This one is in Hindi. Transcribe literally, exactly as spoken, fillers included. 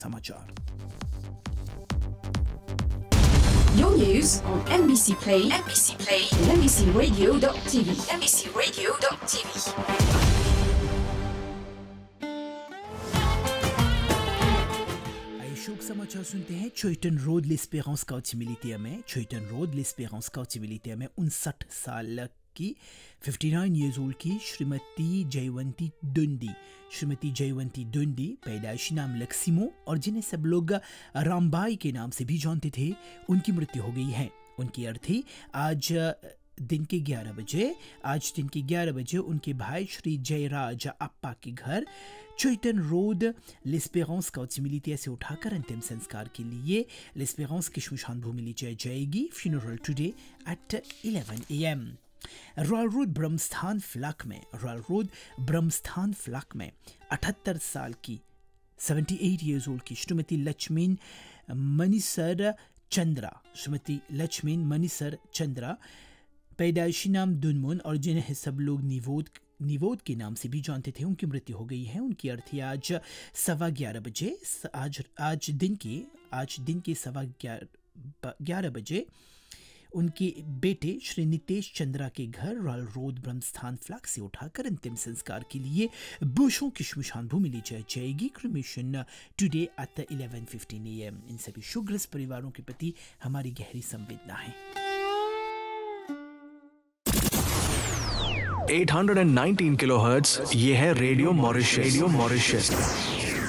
समाचार। Your news on N B C Play, N B C Play, and N B C Radio dot T V, N B C Radio dot T V. शोक समाचार सुनते हैं। चोइटन रोड लेस्पेरेंस काउची मिलिटिया में चोइटन रोड लेस्पेरेंस काउची मिलिटिया में उनसठ साल की उनसठ इयर्स ओल्ड की श्रीमती जयवंती दुंडी श्रीमती जयवंती दुंडी पैदाइशी नाम लक्सिमो और जिन्हें सब लोग रामबाई के नाम से भी जानते थे, उनकी मृत्यु हो गई है। उनकी अर्थी आज दिन के ग्यारह बजे आज दिन के ग्यारह बजे उनके भाई श्री जयराज अप्पा के घर चोइटन रोड लेस्पेरेंस काउची मिलिटिया से उठाकर अंतिम संस्कार के लिए लेस्पेरेंस की श्मशान भूमि ले जाई जाएगी। Funeral today at eleven A M. Royal road ब्रह्मस्थान फ्लैक में रॉयल रोड ब्रह्मस्थान फ्लैक में अठहत्तर साल की अठहत्तर इयर्स ओल्ड की श्रीमती लक्ष्मीन मनीसर चंद्रा श्रीमती लक्ष्मीन मनीसर चंद्रा पैदाइशी नाम दुनमुन और जिन्हें सब लोग निवोद निवोद के नाम से भी जानते थे, उनकी मृत्यु हो गई है। उनकी अर्थी आज सवा ग्यारह बजे आज आज दिन के आज दिन के सवा ग्यारह ग्यारह बजे उनके बेटे श्री नितेश चंद्रा के घर रॉयल रोड ब्रह्मस्थान फ्लैग से उठाकर अंतिम संस्कार के लिए बुशों की श्मशान भूमि ले जाई जाएगी। Cremation today at eleven fifteen A M. इन सभी शोकग्रस्त परिवारों के प्रति हमारी गहरी संवेदना है। आठ सौ उन्नीस किलोहर्ट्ज़, ये है रेडियो मॉरिशस रेडियो मॉरिशस